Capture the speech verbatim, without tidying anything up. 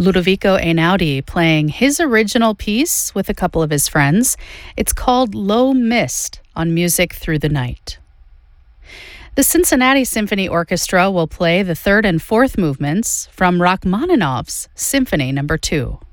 Ludovico Einaudi playing his original piece with a couple of his friends. It's called Low Mist on Music Through the Night. The Cincinnati Symphony Orchestra will play the third and fourth movements from Rachmaninoff's Symphony Number two.